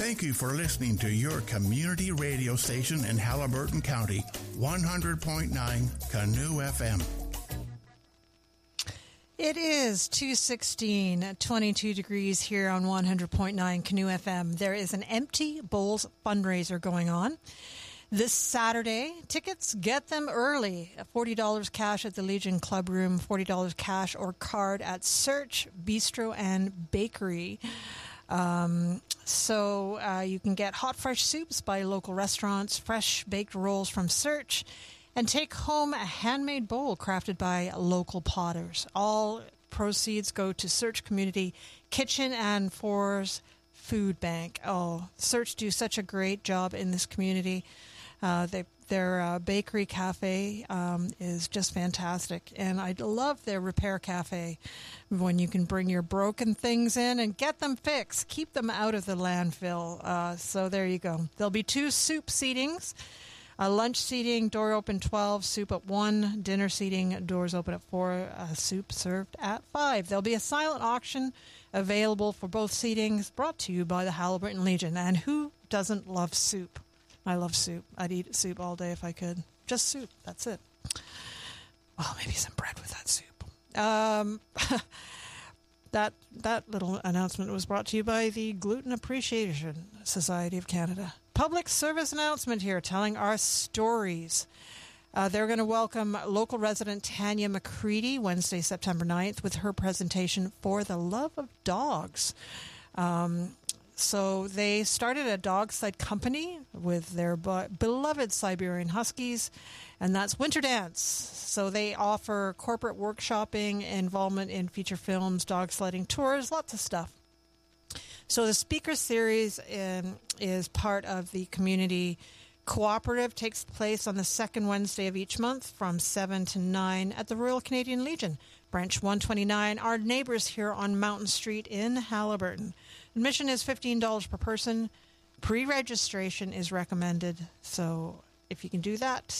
Thank you for listening to your community radio station in Haliburton County, 100.9 Canoe FM. It is 2:16, 22 degrees here on 100.9 Canoe FM. There is an Empty Bowls fundraiser going on this Saturday. Tickets, get them early. $40 cash at the Legion Club Room, $40 cash or card at Search Bistro and Bakery. So you can get hot, fresh soups by local restaurants, fresh baked rolls from Search, and take home a handmade bowl crafted by local potters. All proceeds go to Search Community Kitchen and Fours Food Bank. Oh, Search do such a great job in this community. Their bakery cafe is just fantastic. And I love their repair cafe when you can bring your broken things in and get them fixed. Keep them out of the landfill. So there you go. There'll be 2 soup seatings. Lunch seating, door open 12, soup at 1. Dinner seating, doors open at 4, soup served at 5. There'll be a silent auction available for both seatings, brought to you by the Haliburton Legion. And who doesn't love soup? I love soup. I'd eat soup all day if I could. Just soup. That's it. Well, maybe some bread with that soup. That little announcement was brought to you by the Gluten Appreciation Society of Canada. Public service announcement here, telling our stories. They're going to welcome local resident Tanya McCready Wednesday, September 9th, with her presentation For the Love of Dogs. So they started a dog sled company with their beloved Siberian Huskies, and that's Winter Dance. So they offer corporate workshopping, involvement in feature films, dog sledding tours, lots of stuff. So the speaker series is part of the community cooperative, takes place on the second Wednesday of each month from 7 to 9 at the Royal Canadian Legion, Branch 129, our neighbors here on Mountain Street in Haliburton. Admission is $15 per person. Pre-registration is recommended. So if you can do that,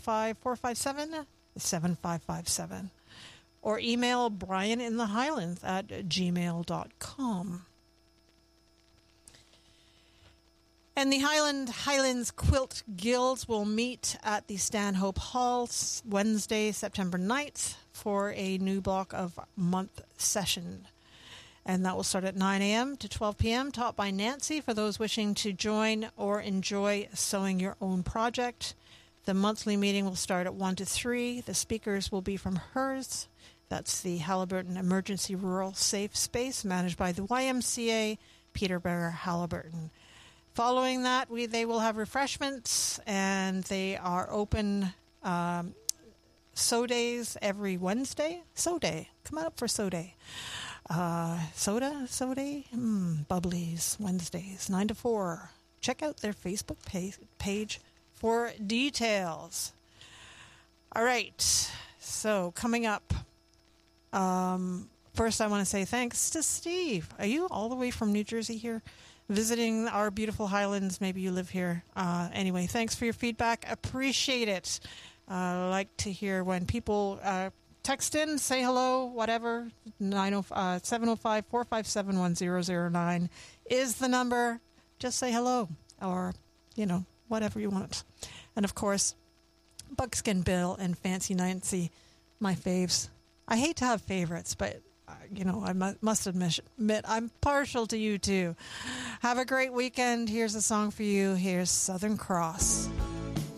705-457-7557. Or email brianinthehighlands@gmail.com. And the Highlands Quilt Guilds will meet at the Stanhope Hall Wednesday, September 9th for a new block of month session. And that will start at 9 a.m. to 12 p.m., taught by Nancy for those wishing to join or enjoy sewing your own project. The monthly meeting will start at 1 to 3. The speakers will be from HERS. That's the Haliburton Emergency Rural Safe Space, managed by the YMCA Peterborough Haliburton. Following that, they will have refreshments, and they are open soda days every Wednesday. Soda. Come on up for soda. Soda? Bubblies, Wednesdays, 9 to 4. Check out their Facebook page for details. All right. So, coming up, first I want to say thanks to Steve. Are you all the way from New Jersey here? Visiting our beautiful Highlands. Maybe you live here. Anyway, thanks for your feedback. Appreciate it. I like to hear when people text in, say hello, whatever. 705-457-1009 is the number. Just say hello or, whatever you want. And, of course, Buckskin Bill and Fancy Nancy, my faves. I hate to have favorites, but I must admit I'm partial to you too. Have a great weekend. Here's a song for you. Here's Southern Cross.